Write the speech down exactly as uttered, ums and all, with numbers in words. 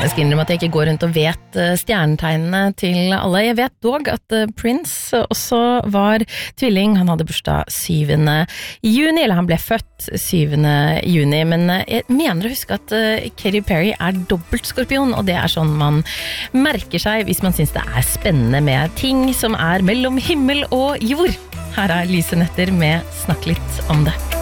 Jeg skal innrømme at jeg ikke går rundt og vet stjernetegnene til alle. Jeg vet dog at Prince også var tvilling. Han hadde bursdag syvende juni, eller han ble født syvende juni, men jeg mener å huske at Katy Perry er dobbeltskorpion, og det er sånn man merker seg hvis man synes det er spennende med ting som er mellom himmel og jord. Her er Lise Nøtter med Snakk litt om det.